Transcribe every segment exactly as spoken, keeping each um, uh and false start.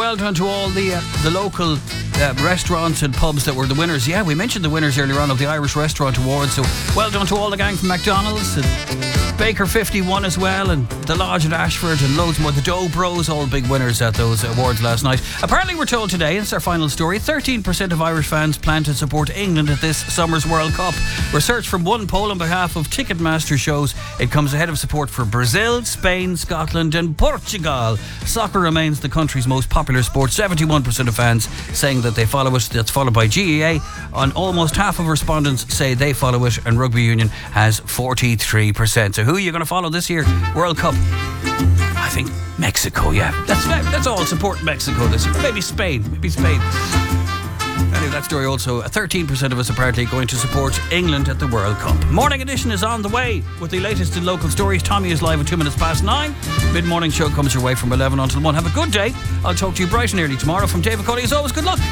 well done to all the uh, the local uh, restaurants and pubs that were the winners. Yeah, we mentioned the winners earlier on of the Irish Restaurant Awards, so well done to all the gang from McDonald's and Baker fifty-one as well, and the Lodge at Ashford and loads more. The Dough Bros, all big winners at those awards last night. Apparently we're told today, and it's our final story, thirteen percent of Irish fans plan to support England at this summer's World Cup. Research from one poll on behalf of Ticketmaster shows it comes ahead of support for Brazil, Spain, Scotland and Portugal. Soccer remains the country's most popular sport. seventy-one percent of fans saying that they follow it. That's followed by G E A. On almost half of respondents say they follow it, and Rugby Union has forty-three percent. So who are you going to follow this year? World Cup? I think Mexico, yeah. That's that's all. Support Mexico this year. Maybe Spain. Maybe Spain. Anyway, that story also, thirteen percent of us apparently going to support England at the World Cup. Morning Edition is on the way with the latest in local stories. Tommy is live at two minutes past nine. Mid-morning show comes your way from eleven until one. Have a good day. I'll talk to you bright and early tomorrow. From David Cody, as always, good luck.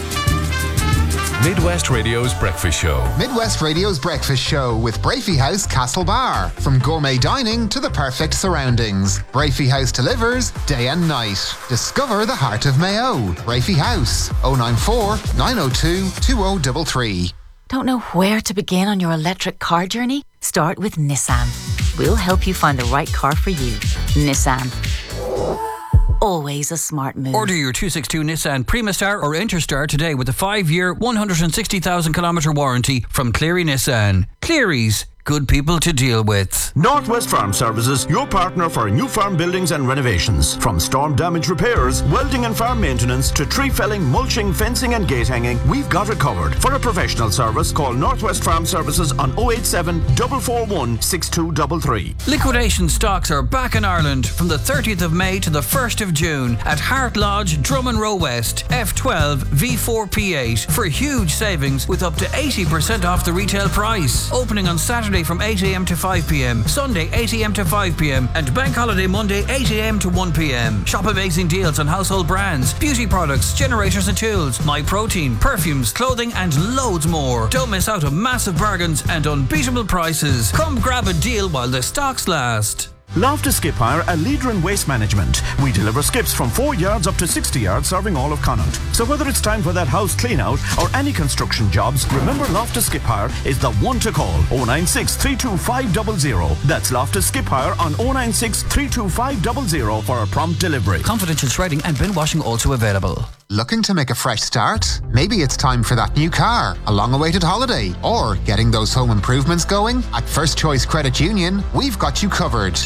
Midwest Radio's Breakfast Show. Midwest Radio's Breakfast Show with Brafey House Castlebar. From gourmet dining to the perfect surroundings, Brafey House delivers day and night. Discover the heart of Mayo. Brafey House, oh nine four, nine oh two, two oh three three. Don't know where to begin on your electric car journey? Start with Nissan. We'll help you find the right car for you. Nissan. Always a smart move. Order your two sixty-two Nissan Primastar or Interstar today with a five-year, one hundred sixty thousand kilometre warranty from Cleary Nissan. Cleary's, good people to deal with. Northwest Farm Services, your partner for new farm buildings and renovations. From storm damage repairs, welding and farm maintenance to tree felling, mulching, fencing and gate hanging, we've got it covered. For a professional service, call Northwest Farm Services on oh eight seven, four four one, six two three three. Liquidation stocks are back in Ireland from the thirtieth of May to the first of June at Hart Lodge, Drummond Row West, F twelve V four P eight for huge savings with up to eighty percent off the retail price. Opening on Saturday from eight a.m. to five p.m, Sunday eight a.m. to five p.m, and Bank Holiday Monday eight a.m. to one p.m. Shop amazing deals on household brands, beauty products, generators and tools, My Protein, perfumes, clothing and loads more. Don't miss out on massive bargains and unbeatable prices. Come grab a deal while the stocks last. Loftus Skip Hire, a leader in waste management. We deliver skips from four yards up to sixty yards, serving all of Connaught. So whether it's time for that house clean out or any construction jobs, remember Loftus Skip Hire is the one to call. oh nine six, three two five zero zero. That's Loftus Skip Hire on oh nine six, three two five zero zero for a prompt delivery. Confidential shredding and bin washing also available. Looking to make a fresh start? Maybe it's time for that new car, a long-awaited holiday, or getting those home improvements going? At First Choice Credit Union, we've got you covered.